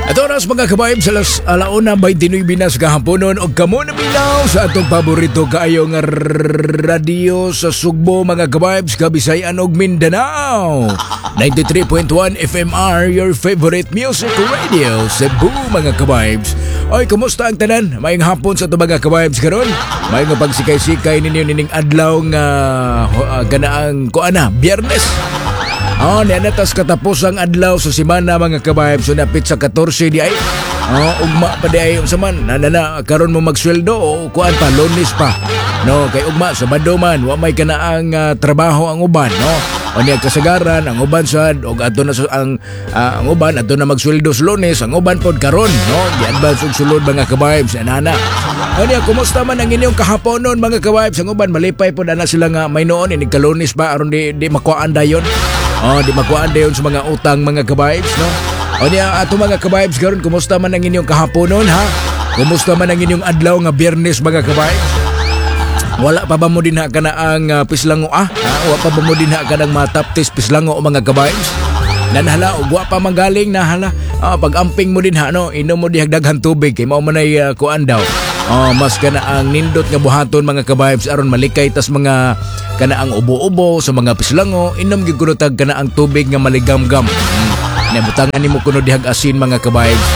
At oras mga kabaib sa alauna 29 binas kahaponon o kamo na minaw sa atong paborito kaayo nga radio sa Sugbo mga kabaib sa Kabisayan ug Mindanao. 93.1 FMR, your favorite music radio Cebu mga kabaibs. Oy, kumusta ang tanan? Maayong hapon sa ito mga kabaibs karon. Maayong pagsikay-sikay ninyo nining adlaw nga ganaang kuana, Biyernes. Nianatas katapos ang adlaw sa simana mga kabaib. So napit sa 14 di ay ugma pa di ay saman karon mo magsweldo o kuan pa Lunes pa. No, kay ugma Sabado man wa may kanaang trabaho ang uban, no. O niya kasagaran ang uban sad og adto na ang uban adto na magsweldo sa Lunes, ang uban pod karon, no. Gi-advance og sulod mga kabaib sa nana. O niya kumusta man ang inyong kahaponon mga kabaib? Ang uban malipay pod ana sila nga may noon inig ka-Lunes pa aron di makuan dayon. Di makuhaan dayon sa mga utang mga kabaibs, no? O niya ato mga kabaibs karon kumusta man ang inyong kahaponon, ha? Kumusta man ang inyong adlaw nga Biyernes mga kabaibs? Wala pa ba mo din ha ka na ang pislango Wala pa ba mo din ha ka ng mataptis pislango mga kabaibs? Nanhala og wa pa manggaling nahala. Pag-amping mo din ha, no? Inom mo di hagdaghang tubig kay mao man ay kuan daw. Mas kana ang nindot nga buhaton mga kabaibs aron malikay tas mga kana ang ubo-ubo sa mga pislango, inom gyud kuno tag kana ang tubig nga maligam-gam. Nabutangan nimo kuno dihag asin mga kabaibs.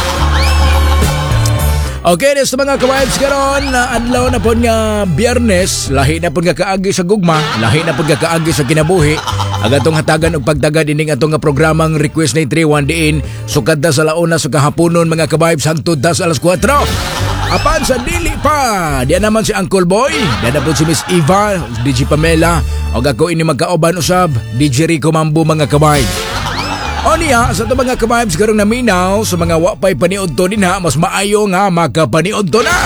Okay, sa mga kabaibs karon adlaw na pod nga Biyernes, lahi na pod nga kaagi sa gugma, lahi na pod nga kaagi sa kinabuhi. Ang atong hatagan og pagdagad ining atong nga programang Request na 31 diin sukad sa launa sa kahaponon mga kabaibs hangtod sa alas 4. Apan sa dili pa, diyan naman si Uncle Boy, diyan na po si Miss Eva, DJ Pamela, o ako ini magkaoban usab, DJ Rico Mambo mga kabaib. O niya, sa ito mga kabaibs karong naminaw, sa mga wapay paniod to din ha, mas maayo nga makapaniod to na.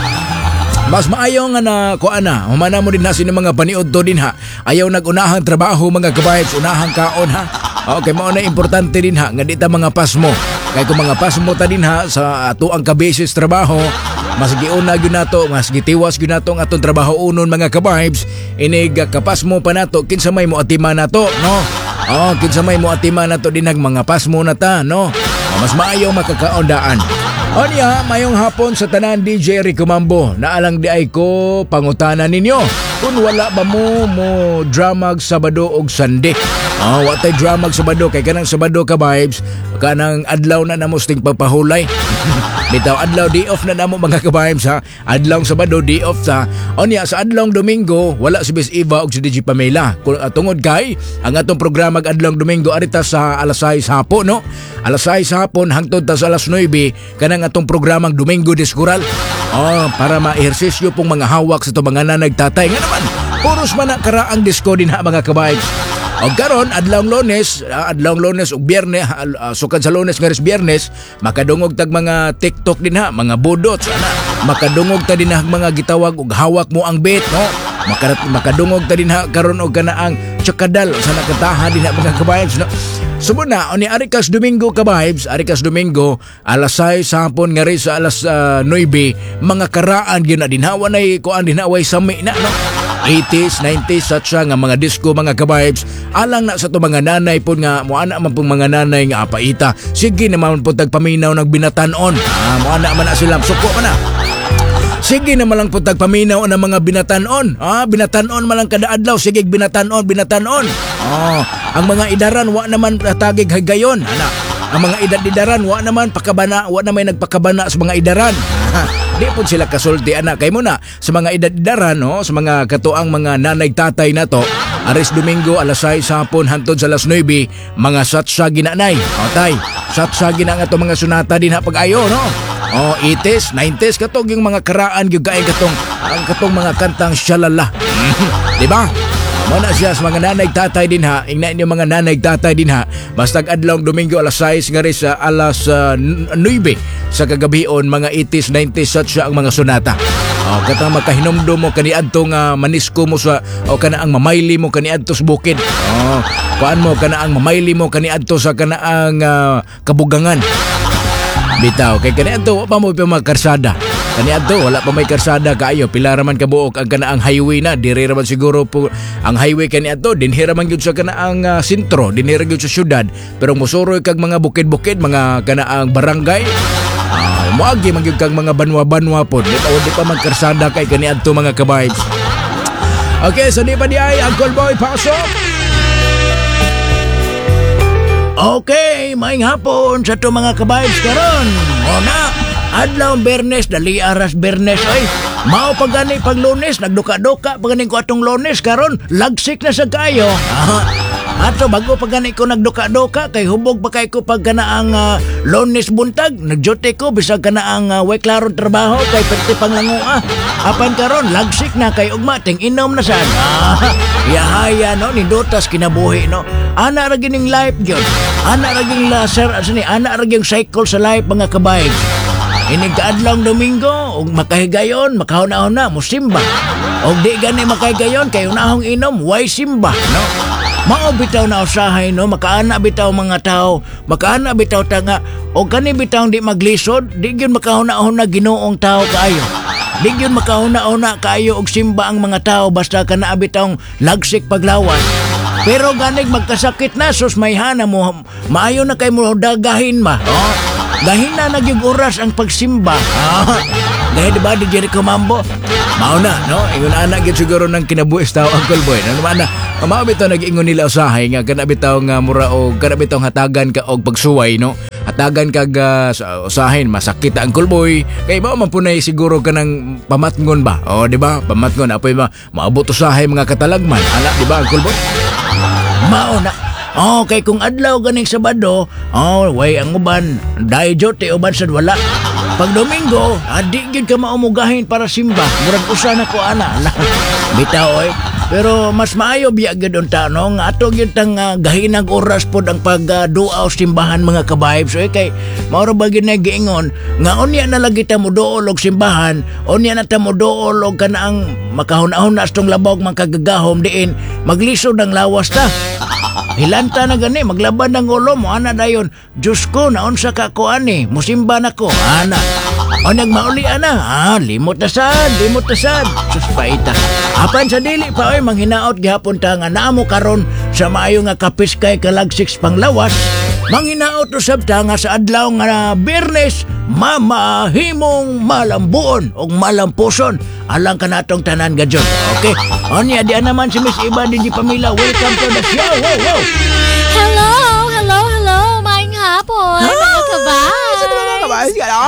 Mas maayo nga na kuana, humana mo din na sino mga paniod to din ha. Ayaw nag-unahang trabaho mga kabaibs, unahang kaon ha. Okay, mao na importante din ha, nga dita mga pasmo. Kaya kung mga pasmo ta din ha, sa ato ang kabeses trabaho, mas giuna gyud nato, mas gitiwas gyud nato ang atong trabaho unon mga kabibes. Inig kapasmo pa nato kinsa may mo atima nato, no? Kinsa may mo atima nato dinag mga pasmo na ta, no? Mas maayo makakaondaan. O niya, mayong hapon sa tanan DJ Rico Mambo. Naalang di ay ko pangutanan ninyo. Kung wala ba mo dramag Sabado og Sunday. Watay dramag Sabado kay kanang Sabado ka vibes, kanang adlaw na namo sting pagpahulay. Bitaw adlaw day off na namo mga ka-vibes ha. Adlaw Sabado day off sa. O niya sa adlaw Domingo wala si Miss Eva og si DJ Pamela. Tungod kay ang atong programa adlaw Domingo arita sa alas 6 hapon, no? Alas 6 hapon hangtod ta sa alas 9 kanang atong programang Domingo Diskural. Para ma-ehersisyo pong mga hawak sa itong mga nanagtatay. Nga naman, puros man na karaang disco din ha mga kabaibs. O karon adlaw Lunes ug Biyernes, sukad sa Lunes nga Biyernes, makadungog tag mga TikTok din ha, mga budot sana. Makadungog ta din ha mga gitawag og hawak mo ang bet, no? Makadungog ta din ha karon og kanaang tsakadal sa nakataha din ha mga kabaibs, no? Sumo na, ni Arikas Domingo ka-vibes, Arikas Domingo, alas 6 hapon nga rin sa alas 9, mga karaan yun na dinhawa na kuan dinhaway sami na, no? 80s, 90s, satsa nga mga disco mga ka-vibes, alang na sa to mga nanay po nga, muana man pong mga nanay nga apaita, sige naman po tagpaminaw ng binatanon, muana man na sila, suko man na. Sige na malang putag paminaw ng mga binatanon. Binatanon malang kada adlaw. Sige binatanon. Ang mga idaran wa naman tagig hagayon. Ang mga idaran wa naman pakabana, wa naman nagpakabana sa mga idaran. Di po sila kasulti anak kay mo na sa mga idaran, no, sa mga katuang mga nanay tatay nato. Aris Domingo alas 6 hapon hangtod sa alas 9 mga satsa ginanay. Tay, satsa gina nga to mga sunata din ha pag-ayo, no. 80s, 90s katong yung mga karaan yung kain katong mga kantang shalala. Di ba? Mana siya sa mga nanay tatay din ha. Ingnan yung mga nanay tatay din ha. Basta adlaw Domingo alas 6 nga rin sa alas 9 sa kagabion mga 80s, 90s at siya ang mga sonata. Katang makahinomdo mo kaniadto nga manisko mo sa o kanaang mamayli mo kaniadto sa bukid. Kuan mo kanaang mamayli mo kaniadto sa kanaang kabugangan. Bitaw kay kaniadto pa mo pa magkarsada. Kaniadto wala pa may karsada kaayo, pila ra man kabuok ang kanaang highway na, dire ra man siguro po ang highway kaniadto, dinhi ra man gyud sa kanaang sentro, dinhi ra gyud sa syudad, pero mosuroy kag mga bukid-bukid, mga kanaang barangay. Moagi man gyud kag mga banwa-banwa pod, di pa man karsada kay kaniadto mga ka-vibes. Okay, so di pa di ay Uncle Boy pasok. Okay, maing hapon sa to mga ka-vibes karon. Una, adlaw Bernes, dali aras Bernes ay. Mao pagani pag Lunes, nagduka-duka pagani ko atong Lunes karon, lagsik na sa kayo. Ato bago pagani ko nagduka-duka kay hubog pa kay ko pag kanaang Lunes buntag, nagjote ko bisag kanaang way klaro trabaho kay perti panglangua. Apan karon lagsik na kay ugma ting inom na sad. Yahaya no ni dotas kinabuhi no. Ana ra gining life gyud. Ana ra ging laser asini, ana ra ging cycle sa life mga kabay. Ini kaadlong Domingo ug makahigayon, makahuna-huna mo simba. Og di gani makahigayon kay unahong inom, way simba no. Mao bitaw na usahay no, makaana bitaw mga tao, makaana bitaw tanga og kani bitaw di maglisod, di gyud makahuna-huna Ginoong tao kaayo. Di gyud makahuna-huna kaayo og simba ang mga tao basta kana bitaw lagsik paglawas. Pero ganig magkasakit na sus mayhana mo, maayo na kay mo dagahin ma. Gahin na nagyug oras ang pagsimba. Dahil diba di Jericho Mambo? Mao na, no? Ingon anak gyud siguro ng kinabuhis tao Uncle Boy. Ano man na, mao bitaw nag-ingon nila usahay nga kana bitaw nga mura og kana bitaw hatagan ka og pagsuway, no? Hatagan kag usahin masakit Uncle Boy. Kay mao man punay siguro kanang pamatngon ba? O di ba? Pamatngon apoy maabot usahay mga katalagman. Ana di ba Uncle Boy? Mao na. Kay kung adlaw ganing Sabado, way ang uban, dahil jote uban sad wala. Pag Domingo, di gid ka maumugahin para simba. Murag usa na ko ana. Bitaw oy. Pero mas maayo biya gid unta no nga ato gyud tang gahinag oras pod ang pagduaw simbahan mga ka-vibes. Kay mao ra ba gyud giingon nga unya na lagi ta mo duol og simbahan, unya na ta mo duol og kanaang makahuna-huna astong labog magkagagahom diin maglisod ang lawas ta. Hilanta na gani, maglaban ng ulo mo, ana dayon. Diyos ko, naon sa kakuan musimba na ko, ana. O nagmauli ana, limot na sad. Sus paita. Apan sa dili pa, manghinaot gihapon ta nga naamo karon sa maayo nga kapiskay kalagsiks panglawas. Manghinaot usab ta nga sa adlaw nga Biyernes, mamahimong malambuon o malampuson. Alang ka natong tanan gadyon. Okay? Onya, di naman si Miss Iba di Pamela. Welcome to the show. Wow. Hello. Maing hapon. Mga kabay. Sa mga kabay.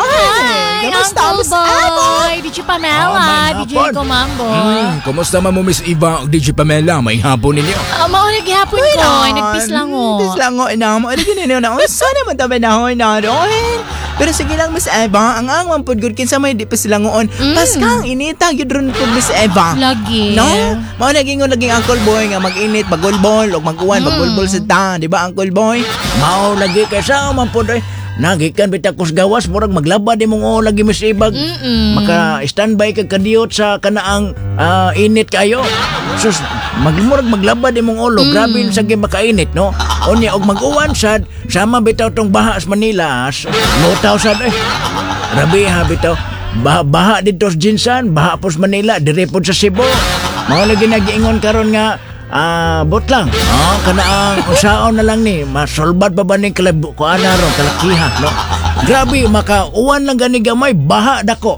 Hi, Uncle Boy. DJ Pamela. DJ Comamboy. Kumusta mo Miss Iba o DJ Pamela? May hapon ninyo. Maunag hapon ko. Nagpislango. Pislango. Inamo. Ano ganyan na? Sana man tabi na ho na rin. Pero sige lang Miss Eva, ang angwang pudgod kinsa may di pislangoon. Paskang inita gyud ron pud Miss Eva. Lagi. No? Mao nagingon laging Uncle Boy nga mag-init, magulbol og mag-uwan, magbulbol sa ta, di ba Uncle Boy? Mao lagi kay sa man pod ay. Nagikan bitakos gawas murag maglaba di mong lagi Miss Ibag. Maka standby kag kadiyot sa kanaang init kayo. Sus magmurag maglaba di mong ulo. Grabe sa makainit no. Unya og mag-uwan sad sama bitaw tong baha sa Manila. Notaw sad Rabi ha bitaw. Baha dito sa Jinsan, baha po sa Manila, dire po sa Cebu. Mao lagi nagiingon karon nga bot lang. Kanaang usaon na lang ni masolbad pa ba ning kuana ron kalakiha no. Grabe makauwan lang gani gamay baha dako.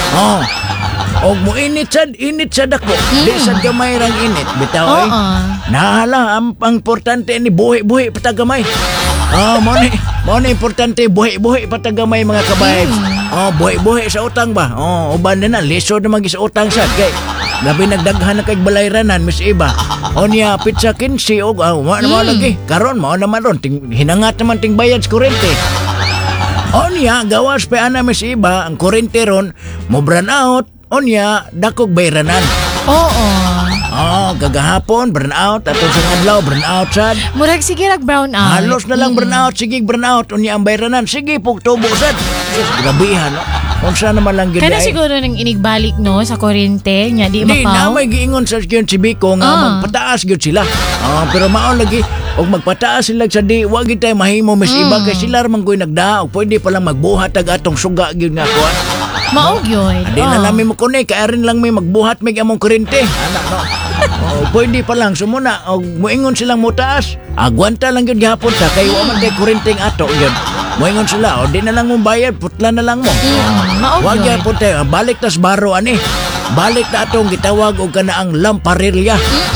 Og mo init sad ako. Di sad gamay rang init bitaw ay. Nahala ang importante ni buhi patagamay. Mo ni importante buhi patagamay mga kabay. Buhi sa utang ba. Uban na lisod na magi sa utang sad kay labi nagdaghan na kay balayranan Miss Iba. Onya pizza 15 og mo lagi. Karon mo naman ron hinangat naman ting bayad sa kuryente. Onya gawas pa ana Miss Iba ang kuryente ron mo burn out. Onya dakog bayranan. Gagahapon burn out atong sa adlaw burn out sad. Murag sige brown out. Halos na lang burn out, sige burn out unya ang bayranan. Sige pug tubo sad. Grabihan no. Unsa naman lang gid Kana siguro nang inigbalik no sa kuryente nya di Di na mapaw. may giingon sa yun si Biko nga magpataas gyud sila. Pero mao lagi og magpataas sila sa di wa gid tay mahimo Miss Iba kay sila man koy nagdaa og pwede pa lang magbuhat ag atong suga gyud nga kuan. Maog yun. Di na lang may makunay, kaya rin lang may magbuhat may among kurente. Anak no. Pwede pa lang, sumuna, muingon silang mutaas. Agwanta lang yun gihapon sa, kay waman kay kurenteng ato yun. Muingon sila, di na lang mo bayad, putla na lang mo. Maog Wag yun. gihapon tayo, balik tas baro ani. Balik na atong gitawag og kanaang lamparilya.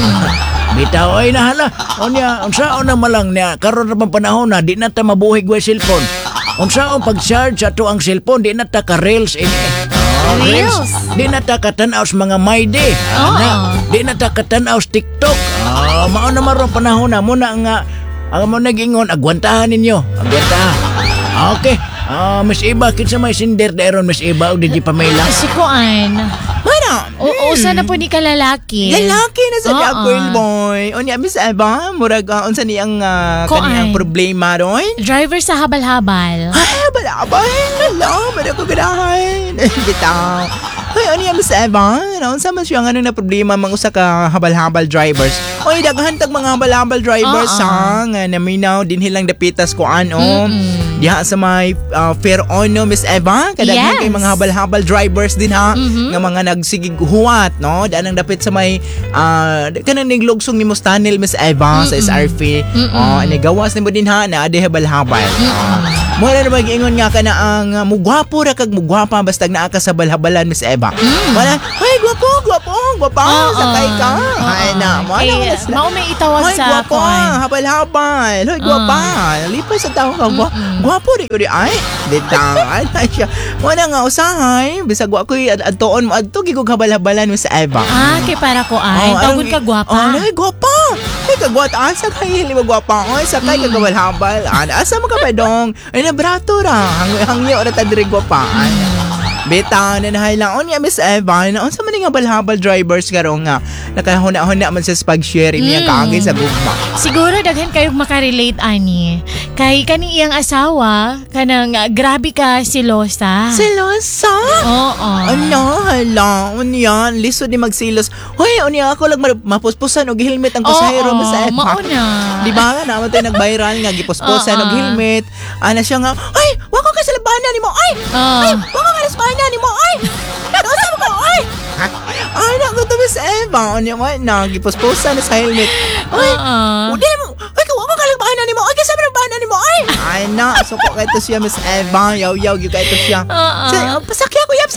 Bitaw ay nahala. Unya, unsaon na malang niya, karon ra pang panahon na, di na ta mabuhig way cellphone. Unsaon pag-charge ato ang cellphone, di na ta ka-reels ini. Reels? Di na ta katanaw sa mga mayday. Di na ta katanaw sa TikTok. Mao na maron panahon na muna nga mo nagingon agwantahan ninyo. Agwantahan. Okay. Miss Iba, kinsa may sinder daeron Miss Iba o di Pamela? Si Kuan. Mana? Usa na po ni kalalaki. Lalaki na sa niya, Oo. girl boy. Unya, Miss Eva, murag, unsa niyang kaniyang problema ron? Driver sa habal-habal. Ay, balabay. Hala, mara ko ganahan. Bitaw. Ay, ano yan, Miss Eva? Unsa man siya nga na problema mga usa ka habal-habal drivers? Oy, daghan tag mga habal-habal drivers ha. Nga naminaw din hilang dapitas ko ano. Diha sa may fair on no, Miss Eva. Kadaghan kay mga habal-habal drivers din ha. Nga mga nagsigig huwat no. Daan ang dapit sa may kanang niglugsong ni Mustanil, Miss Eva sa SRF. Ani gawas nimo din ha na ade habal-habal. Mura na mag-ingon nga ka na ang mugwapo ra kag mugwapa basta naa ka sa balhabalan, Miss Eva. Wala, ay gwapo, sakay ka. Ay na, mo na sila. Mao may itawag Hoy, sa gwapo, Kuan. habal-habal. Hoy, gwapa. Lipas sa tao ka. Gwapo rin ko rin. Ay, ditang. Ay, siya. Wala nga usahay. Bisag ako adtoon mo. Adto, gigog habal-habalan mo sa Eva. Kay para Kuan. Tawag ka gwapa. Ay, gwapa. Ay, kagwata. Asa kayo, lima gwapa. Ay, sakay ka habal-habal. Asa mo ka pa dong? Ay, nabrato ra. Hangyo, ora tadiri gwapa. Ay, beta na nahilang. Onya, Miss Eva, unsa man nga habal-habal drivers karon nga nakahuna-huna man sa pag-share niya kaagay sa gugma. Siguro daghan kayo makarelate ani. Kay kani iyang asawa kanang grabe ka silosa. Selosa? Oo. Ano, hala, unyan, lisod ni magsilos. Hoy, unya ako lang mapuspusan og helmet ang pasahero mo sa Eva. Mauna. Di ba nga naman tayo nag-viral nga gipuspusan og helmet. Ana siya nga, ay, wako ka sa labanan nimo. Ay, wako ka sa labanan nimo. Ay, dosa mo ka. Ay, ay, nagutom sa Eva. Unya mo na gipuspusan sa helmet. Ay, udi mo. Ay, wako ka labanan nimo. Ay, kasama labanan nimo. Ay, na, suko kay to siya, Miss Eva. Yaw-yaw, gyud kay to siya. Pasakya ko, yap.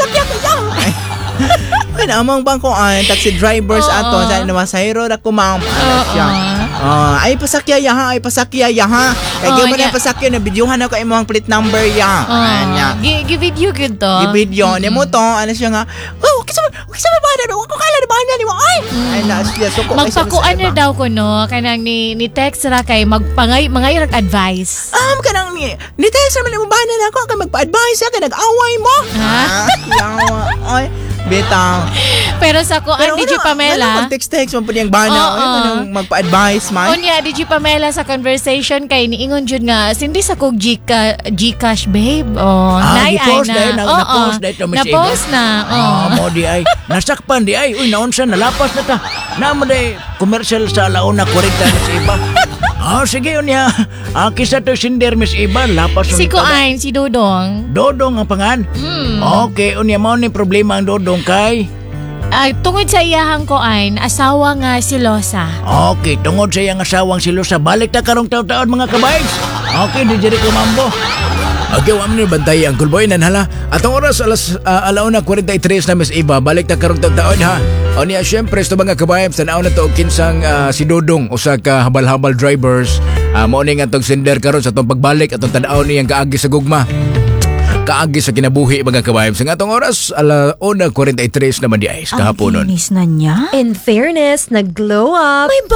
Ay, namang bangko taxi drivers ato sa namasahero ra ko ma'am. Ano siya? Ay pasakya ya ha. Kay gyud mo na pasakya na videohan ako imong plate number ya. Anya. Gi-video gud to. Gi-video ni mo to ano siya nga. Oh, kisa ba na ko kala na ba ni mo ay. Ay na siya suko kay siya. Magpakuan na daw ko no kanang ni text ra kay mangay ra advice. Kanang ni text ra man mo ba na ako kay magpa-advise ka nag-away mo. Yawa. Ay betang. Pero sa ko DJ Pamela. Mag-text mo po niyang bana. Magpa-advise man. Unya, DJ Pamela sa conversation kay niingon jud nga sindi sa kog Gcash babe. Gi-post dahil na-post dahil to Miss Eva. Na-post na. Mo di ay. Nasakpan di ay. Uy, naunsa nalapas na ta. Naman ay commercial sa alauna 40 Miss Eva. Sige unya. Kisa to sinder Miss Eva. Lapas Si Kuan, si Dodong. Dodong ang pangan? Okay, unya mo ni problema ang Dodong kay? Tungod sa iyahang Kuan, asawa nga si Losa. Okay, tungod sa iyang asawang si Lusa, balik ta karong taon-taon mga kabays. Okay, di Jericho Mambo. Okay, wam ni bantay ang kulboy nan hala. Atong oras alauna 43 na Miss Eva, balik ta karong taon ha. O niya syempre sa mga kabayan sa nauna to kinsang si Dodong usa ka habal-habal drivers. Mao ni nga tong sender karon sa tong pagbalik atong tan-aw niyang kaagi sa gugma. Kaagi sa kinabuhi mga kabayan. Sa atong oras alauna 43 naman di ay sa kahaponon. Ang kinis na niya. In fairness, nag-glow up. May